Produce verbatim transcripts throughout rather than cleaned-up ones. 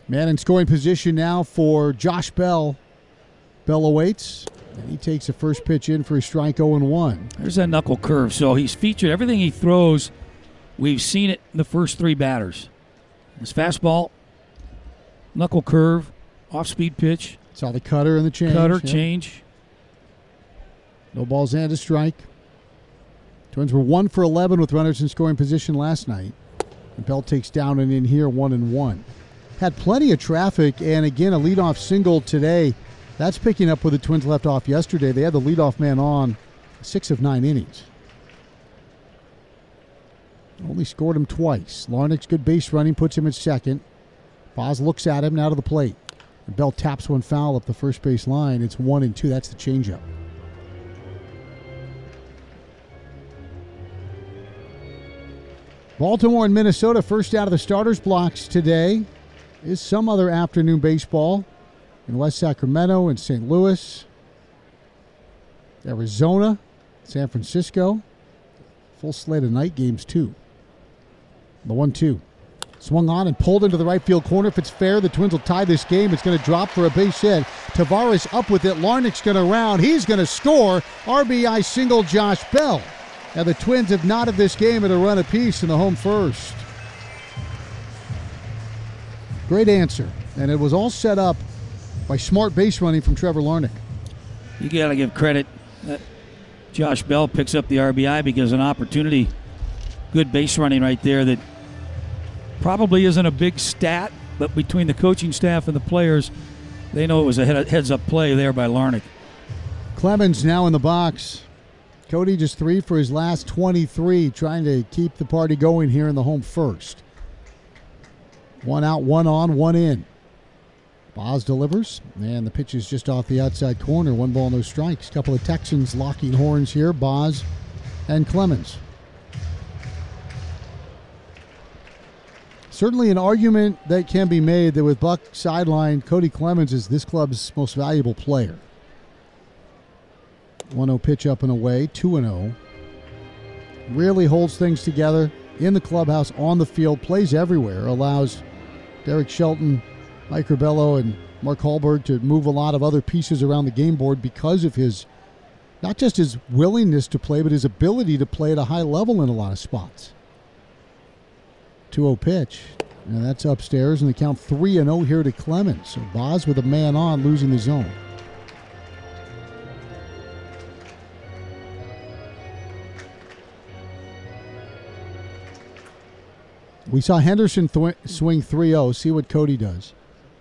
Man in scoring position now for Josh Bell. Bell awaits, and he takes the first pitch in for a strike oh and one. There's that knuckle curve. So he's featured everything he throws. We've seen it in the first three batters. His fastball, knuckle curve, off-speed pitch. Saw the cutter and the change. Cutter, yep. change. No balls and a strike. Twins were one for eleven with runners in scoring position last night. And Bell takes down and in here, one and one. Had plenty of traffic, and again, a leadoff single today. That's picking up where the Twins left off yesterday. They had the leadoff man on six of nine innings. Only scored him twice. Larnach's good base running puts him at second. Boz looks at him now to the plate. And Bell taps one foul up the first base line. It's one and two. That's the changeup. Baltimore and Minnesota first out of the starters blocks today. Is some other afternoon baseball in West Sacramento and Saint Louis, Arizona, San Francisco. Full slate of night games, too. The one two. Swung on and pulled into the right field corner. If it's fair, the Twins will tie this game. It's going to drop for a base hit. Tavares up with it. Larnach's going to round. He's going to score. R B I single Josh Bell. Now the Twins have knotted this game at a run apiece in the home first. Great answer. And it was all set up by smart base running from Trevor Larnach. You got to give credit. Uh, Josh Bell picks up the R B I because an opportunity, good base running right there that probably isn't a big stat, but between the coaching staff and the players, they know it was a head, heads-up play there by Larnach. Clemens now in the box. Cody just three for his last twenty-three, trying to keep the party going here in the home first. One out, one on, one in. Boz delivers, and the pitch is just off the outside corner. One ball, no strikes. Couple of Texans locking horns here, Boz and Clemens. Certainly an argument that can be made that with Buck sidelined, Cody Clemens is this club's most valuable player. one oh pitch up and away, two and oh. Really holds things together in the clubhouse, on the field, plays everywhere, allows Derek Shelton, Mike Ribello, and Mark Hallberg to move a lot of other pieces around the game board because of his, not just his willingness to play, but his ability to play at a high level in a lot of spots. two oh pitch. And that's upstairs, and the count three and oh here to Clemens. So Boz with a man on, losing the zone. We saw Henderson th- swing three oh. See what Cody does.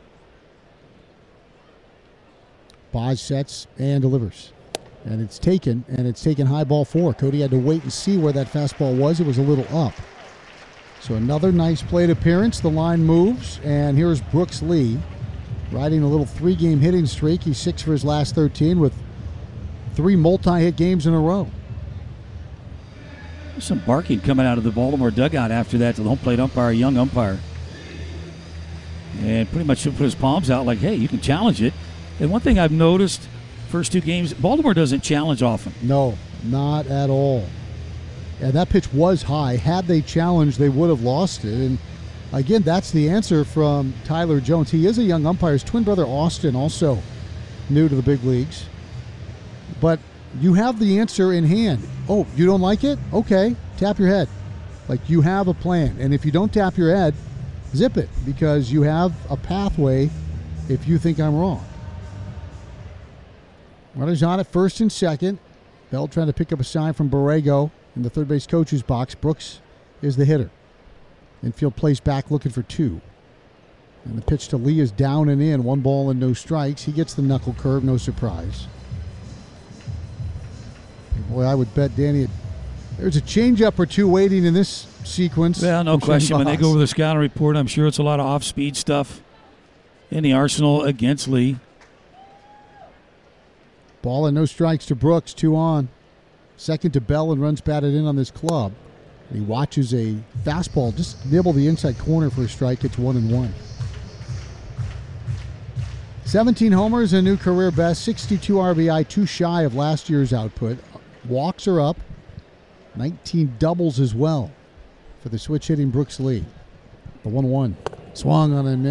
Boz sets and delivers. And it's taken, and it's taken high ball four. Cody had to wait and see where that fastball was. It was a little up. So another nice plate appearance. The line moves, and here's Brooks Lee riding a little three-game hitting streak. He's six for his last thirteen with three multi-hit games in a row. There's some barking coming out of the Baltimore dugout after that to the home plate umpire, a young umpire. And pretty much put his palms out like, hey, you can challenge it. And one thing I've noticed, first two games, Baltimore doesn't challenge often. No, not at all. And that pitch was high. Had they challenged, they would have lost it. And again, that's the answer from Tyler Jones. He is a young umpire. His twin brother Austin also new to the big leagues. But you have the answer in hand. Oh, you don't like it? Okay, tap your head. Like, you have a plan. And if you don't tap your head, zip it, because you have a pathway if you think I'm wrong. Runners on at first and second. Bell trying to pick up a sign from Borrego in the third base coach's box. Brooks is the hitter. Infield plays back looking for two. And the pitch to Lee is down and in. One ball and no strikes. He gets the knuckle curve, no surprise. Boy, I would bet, Danny, there's a changeup or two waiting in this sequence. Well, no question. When they go over the scouting report, I'm sure it's a lot of off-speed stuff in the arsenal against Lee. Ball and no strikes to Brooks, two on. Second to Bell, and runs batted in on this club. And he watches a fastball just nibble the inside corner for a strike. It's one and one. seventeen homers, a new career best. sixty-two R B I, too shy of last year's output. Walks are up. nineteen doubles as well for the switch hitting Brooks Lee. The one one. Swung on a